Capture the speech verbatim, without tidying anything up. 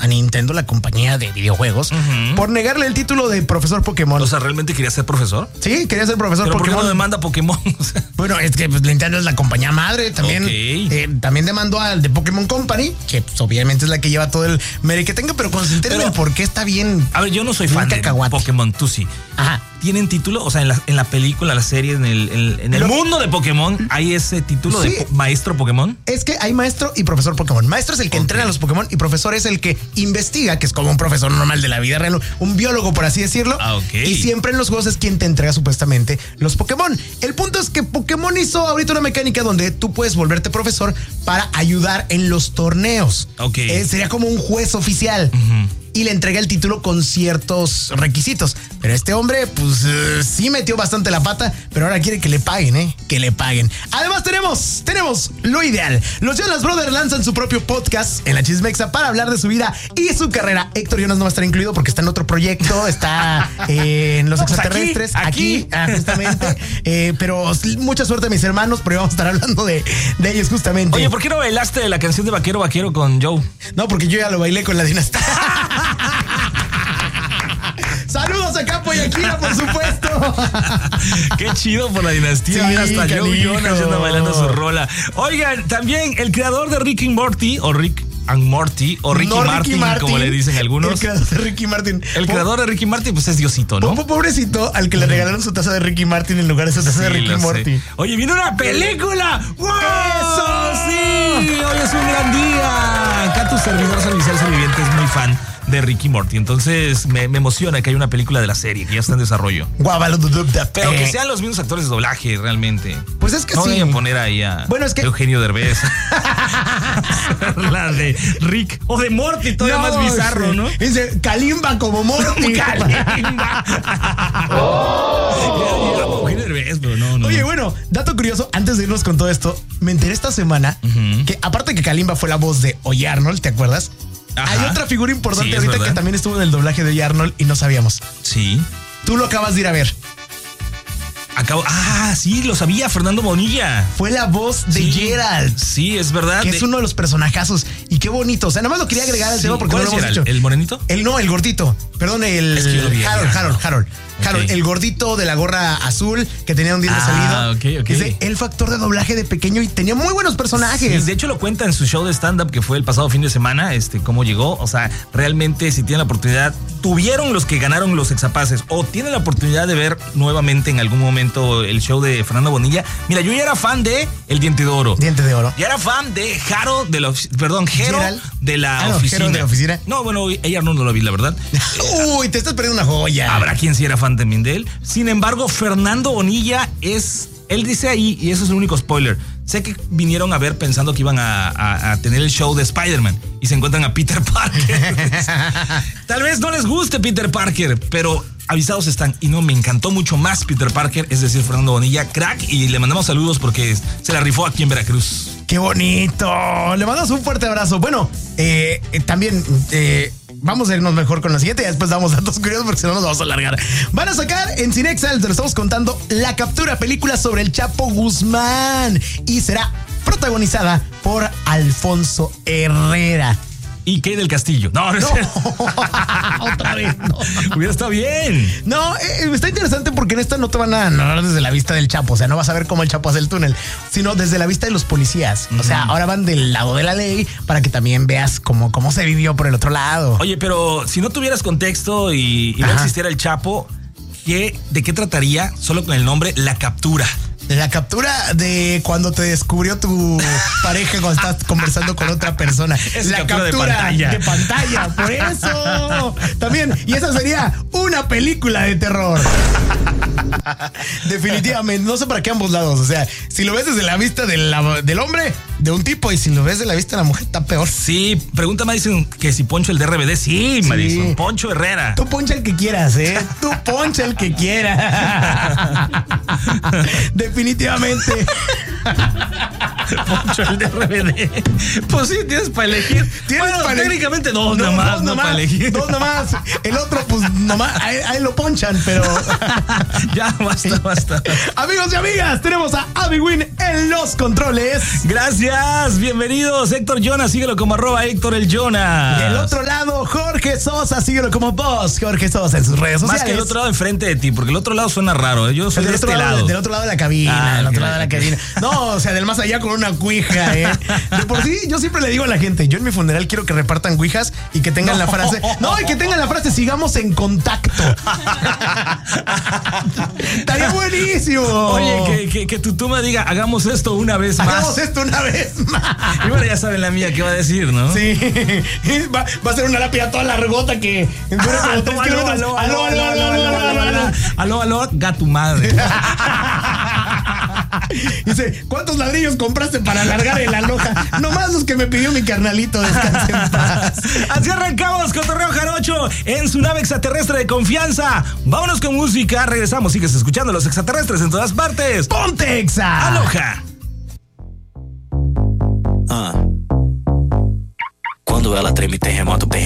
a Nintendo, la compañía de videojuegos, uh-huh. por negarle el título de profesor Pokémon. O sea, ¿realmente quería ser profesor? Sí, quería ser profesor ¿Pero Pokémon. ¿Por qué no demanda Pokémon? Bueno, es que pues, Nintendo es la compañía madre. También, okay. eh, también demandó al de Pokémon Company, que pues, obviamente es la que lleva todo el mérito que tenga, pero cuando se enteren del por qué está bien. A ver, yo no soy fan cacahuate. de Pokémon, tú sí. Ajá. ¿Tienen título? O sea, en la, en la película, la serie, en el, en, en el Lo, mundo de Pokémon, ¿hay ese título sí, de po- maestro Pokémon? Es que hay maestro y profesor Pokémon. Maestro es el que okay. entrena a los Pokémon y profesor es el que investiga, que es como un profesor normal de la vida real, un biólogo, por así decirlo. Ah, okay. Y siempre en los juegos es quien te entrega supuestamente los Pokémon. El punto es que Pokémon hizo ahorita una mecánica donde tú puedes volverte profesor para ayudar en los torneos. Ok. Eh, sería como un juez oficial. Uh-huh. Y le entrega el título con ciertos requisitos. Pero este hombre, pues, uh, sí metió bastante la pata, pero ahora quiere que le paguen, ¿eh? Que le paguen. Además tenemos, tenemos lo ideal. Los Jonas Brothers lanzan su propio podcast en la Chismexa para hablar de su vida y su carrera. Héctor Jonas no va a estar incluido porque está en otro proyecto, está eh, en los no, pues extraterrestres, aquí, aquí ah, justamente. Eh, pero mucha suerte a mis hermanos, porque vamos a estar hablando de, de ellos justamente. Oye, ¿por qué no bailaste la canción de Vaquero Vaquero con Joe? No, porque yo ya lo bailé con la dinastía. Saludos a Capo y Akira, por supuesto. Qué chido por la dinastía. Sí, mira, hasta Joe Jonas anda bailando su rola. Oigan, también el creador de Rick and Morty, o Rick and Morty, o Ricky, no, Martin, Ricky Martin, como le dicen algunos. El creador de Ricky Martin. El po- creador de Ricky Martin, pues es Diosito, ¿no? Pobrecito al que le regalaron su taza de Ricky Martin en lugar de su taza sí, de Ricky Morty. Oye, viene una película. ¡Wow! ¡Eso sí! Hoy es un gran día. Acá tu servidor servicial sobreviviente es muy fan de Ricky Morty, entonces me, me emociona que haya una película de la serie que ya está en desarrollo. Pero que sean los mismos actores de doblaje realmente. Pues es que no sí. No voy a poner ahí a bueno, es que... Eugenio Derbez. La de Rick o de Morty, todavía no, más bizarro, sí. ¿no? Dice Kalimba como Morty. Kalimba. Oh. Eugenio Derbez, pero no, no. Oye, bueno, dato curioso, antes de irnos con todo esto, me enteré esta semana uh-huh. que aparte que Kalimba fue la voz de Oye Arnold, ¿te acuerdas? Ajá. Hay otra figura importante sí, ahorita verdad. que también estuvo en el doblaje de Arnold y no sabíamos. Sí. Tú lo acabas de ir a ver. Acabo, ah, sí, lo sabía, Fernando Bonilla. Fue la voz de sí, Geralt. Sí, es verdad. Que de... es uno de los personajazos. Y qué bonito. O sea, nada más lo quería agregar al sí, tema porque no lo hemos dicho. ¿El morenito? El no, el gordito. Perdón, el... Es que yo lo vi Harold, Harold, Harold, Harold. Okay. Harold, el gordito de la gorra azul que tenía un diente ah, salido. ok, ok. Dice, él fue actor de doblaje de pequeño y tenía muy buenos personajes. Sí, de hecho lo cuenta en su show de stand-up que fue el pasado fin de semana, este, cómo llegó. O sea, realmente si tienen la oportunidad, tuvieron los que ganaron los Exapaces o tienen la oportunidad de ver nuevamente en algún momento el show de Fernando Bonilla. Mira, yo ya era fan de El Diente de Oro. Diente de Oro. Ya era fan de Jaro de la perdón, Jero de la ah, no, oficina. Jero de la oficina. No, bueno, ella no, no lo vi, la verdad. Uy, te estás perdiendo una joya. Habrá quien sí era fan también de él. Sin embargo, Fernando Bonilla es, él dice ahí, y eso es el único spoiler, sé que vinieron a ver pensando que iban a, a, a tener el show de Spider-Man y se encuentran a Peter Parker. Tal vez no les guste Peter Parker, pero avisados están. Y no, me encantó mucho más Peter Parker, es decir, Fernando Bonilla, crack, y le mandamos saludos porque se la rifó aquí en Veracruz. ¡Qué bonito! Le mandamos un fuerte abrazo. Bueno, eh, eh, también... Eh, vamos a irnos mejor con la siguiente y después damos datos curiosos porque si no nos vamos a alargar. Van a sacar en Cinexa, te lo estamos contando, La Captura, película sobre el Chapo Guzmán y será protagonizada por Alfonso Herrera. ¿Y qué del Castillo? No, no, no. Otra vez, no. Hubiera estado bien. No, eh, está interesante porque en esta no te van a narrar desde la vista del Chapo. O sea, no vas a ver cómo el Chapo hace el túnel, sino desde la vista de los policías. Uh-huh. O sea, ahora van del lado de la ley para que también veas cómo, cómo se vivió por el otro lado. Oye, pero si no tuvieras contexto y, y no existiera el Chapo, ¿qué, ¿de qué trataría solo con el nombre La Captura? La captura de cuando te descubrió tu pareja cuando estás conversando con otra persona. Es la captura, captura de pantalla. de pantalla. Por eso. También. Y esa sería una película de terror. Definitivamente. No sé para qué ambos lados. O sea, si lo ves desde la vista de la, del hombre, de un tipo, y si lo ves de la vista de la mujer, está peor. Sí. Pregunta Madison que si Poncho el de R B D. Sí, sí. Madison. Poncho Herrera. Tú poncha el que quieras, ¿eh? Tú poncha el que quieras. Definitivamente. Poncho el de R B D. Pues sí, tienes para elegir. ¿Tienes bueno, para técnicamente dos no, nomás, dos no nomás, para elegir. Dos nomás. El otro, pues nomás, ahí, ahí lo ponchan, pero. Ya, basta, basta. Amigos y amigas, tenemos a Abby Wynn en los controles. Gracias, bienvenidos. Héctor Jonas, síguelo como arroba Héctor el Jonas. Del otro lado, Jorge Sosa, síguelo como Boss Jorge Sosa en sus redes sociales. Más que el otro lado enfrente de ti, porque el otro lado suena raro. ¿eh? Yo soy del de otro este lado, lado. Del otro lado de la cabina, Ah, del otro ok, lado de la ok. cabina. No, o sea, del más allá con una cuija, ¿eh? De por sí, yo siempre le digo a la gente, yo en mi funeral quiero que repartan cuijas y que tengan No. la frase. No, y que tengan la frase, sigamos en contacto. Estaría buenísimo. Oye, que, que, que tu tumba diga, hagamos esto una vez más. Hagamos esto una vez más. Y bueno, ya saben la mía qué va a decir, ¿no? Sí. Va, va a ser una lápida toda largota que dure como tres kilómetros. Aló, aló, aló, aló, aló, aló, aló, aló, aló, gato madre. Dice, ¿cuántos ladrillos compraste para alargar el aloja? Nomás los que me pidió mi carnalito, descanse en paz. Así arrancamos Cotorreo Jarocho en su nave extraterrestre de confianza. Vámonos con música, regresamos, sigues escuchando a los extraterrestres en todas partes. ¡Ponte Exa! ¡Aloha! Ah. Quando ela treme terremoto, terremoto.